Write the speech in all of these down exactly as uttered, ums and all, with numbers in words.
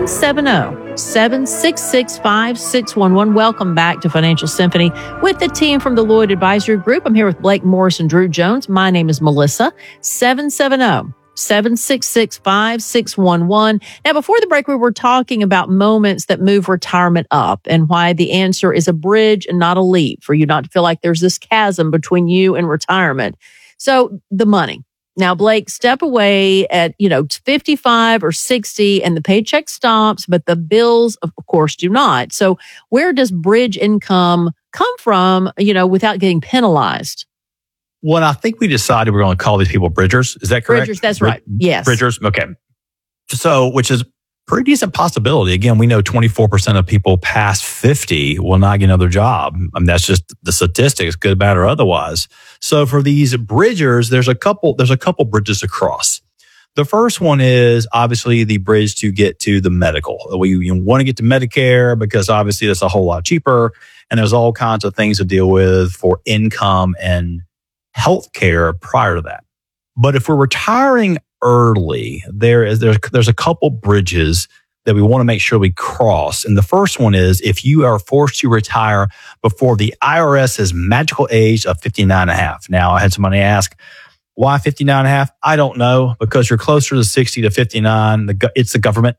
seven zero, seven six six, five six one one. Welcome back to Financial Symphony with the team from the Lloyd Advisory Group. I'm here with Blake Morris and Drew Jones. My name is Melissa. seven seven zero, seven six six, five six one one. Now, before the break, we were talking about moments that move retirement up and why the answer is a bridge and not a leap, for you not to feel like there's this chasm between you and retirement. So the money. Now, Blake, step away at, you know, fifty-five or sixty and the paycheck stops, but the bills, of course, do not. So where does bridge income come from, you know, without getting penalized? Well, I think we decided we're going to call these people bridgers. Is that correct? Bridgers, that's right. Yes. Bridgers. Okay. So, which is a pretty decent possibility. Again, we know twenty-four percent of people past fifty will not get another job. I mean, that's just the statistics, good, bad, or otherwise. So for these bridgers, there's a couple, there's a couple bridges across. The first one is obviously the bridge to get to the medical. We you want to get to Medicare because obviously that's a whole lot cheaper. And there's all kinds of things to deal with for income and healthcare prior to that. But if we're retiring early, there is there's there's a couple bridges that we want to make sure we cross. And the first one is if you are forced to retire before the IRS's magical age of fifty-nine and a half. Now, I had somebody ask, why fifty-nine and a half? I don't know, because you're closer to sixty to fifty-nine. The, it's the government.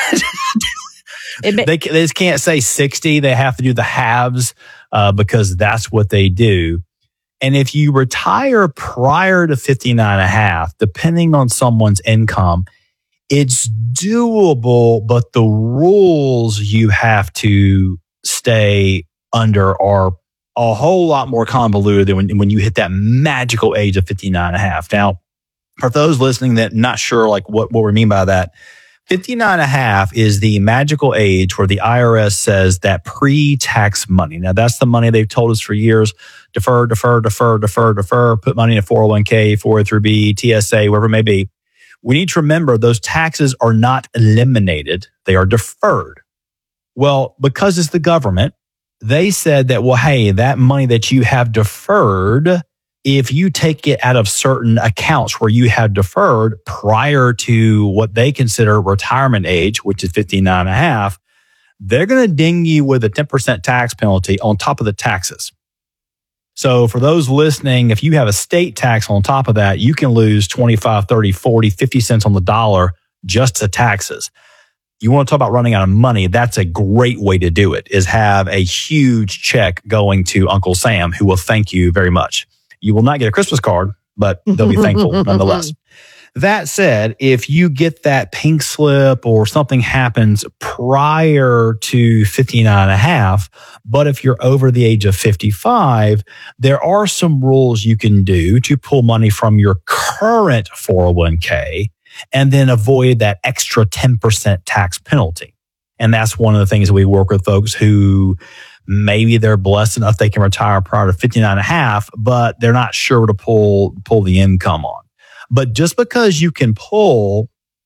they, they just can't say sixty. They have to do the halves uh, because that's what they do. And if you retire prior to fifty-nine and a half, depending on someone's income, it's doable, but the rules you have to stay under are a whole lot more convoluted than when, when you hit that magical age of fifty-nine and a half. Now, for those listening that not sure like what, what we mean by that, fifty-nine and a half is the magical age where the I R S says that pre-tax money. Now, that's the money they've told us for years. Defer, defer, defer, defer, defer, put money in a four oh one k, four oh three b, T S A, wherever it may be. We need to remember those taxes are not eliminated. They are deferred. Well, because it's the government, they said that, well, hey, that money that you have deferred, if you take it out of certain accounts where you have deferred prior to what they consider retirement age, which is fifty-nine and a half, they're going to ding you with a ten percent tax penalty on top of the taxes. So for those listening, if you have a state tax on top of that, you can lose twenty-five, thirty, forty, fifty cents on the dollar just to taxes. You want to talk about running out of money, that's a great way to do it, is have a huge check going to Uncle Sam, who will thank you very much. You will not get a Christmas card, but they'll be thankful nonetheless. That said, if you get that pink slip or something happens prior to fifty-nine and a half, but if you're over the age of fifty-five, there are some rules you can do to pull money from your current four oh one k and then avoid that extra ten percent tax penalty. And that's one of the things that we work with folks who maybe they're blessed enough they can retire prior to fifty-nine and a half, but they're not sure to pull, pull the income on. But just because you can pull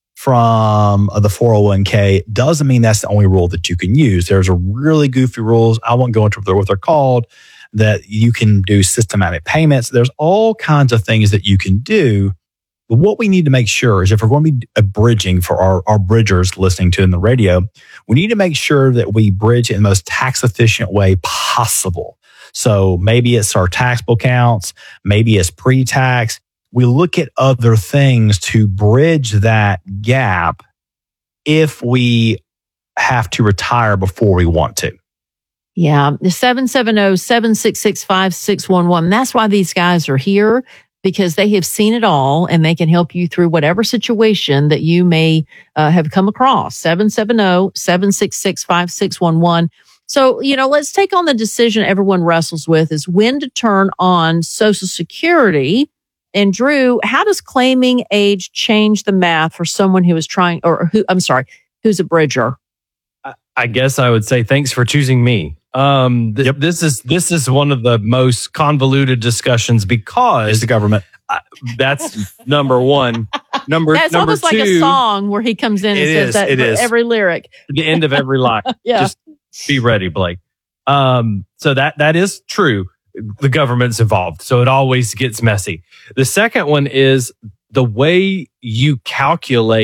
from the four oh one k doesn't mean that's the only rule that you can use. There's a really goofy rules. I won't go into what they're called, that you can do systematic payments. There's all kinds of things that you can do. But what we need to make sure is if we're going to be bridging for our, our bridgers listening to in the radio, we need to make sure that we bridge in the most tax efficient way possible. So maybe it's our taxable accounts, maybe it's pre-tax. We look at other things to bridge that gap if we have to retire before we want to. Yeah, the seven seven zero, seven six six, five six one one. That's why these guys are here, because they have seen it all and they can help you through whatever situation that you may uh, have come across. seven seven zero, seven six six, five six one one. So, you know, let's take on the decision everyone wrestles with is when to turn on Social Security. And Drew, how does claiming age change the math for someone who is trying, or who, I'm sorry, who's a bridger? I guess I would say thanks for choosing me. Um, th- yep. This is this is one of the most convoluted discussions because it's the government. Uh, that's number one. Number that's number almost two, like a song where he comes in and it says is, that it for is. every lyric. The end of every line. Yeah. Just be ready, Blake. Um, so that that is true. The government's involved, so it always gets messy. The second one is the way you calculate